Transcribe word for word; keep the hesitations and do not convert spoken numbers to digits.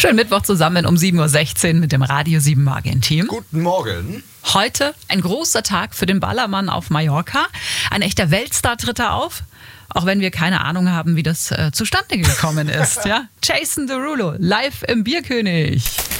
Schönen Mittwoch zusammen um sieben Uhr sechzehn mit dem Radio sieben Morgen-Team. Guten Morgen. Heute ein großer Tag für den Ballermann auf Mallorca. Ein echter Weltstar tritt da auf. Auch wenn wir keine Ahnung haben, wie das äh, zustande gekommen ist. Ja? Jason Derulo, live im Bierkönig.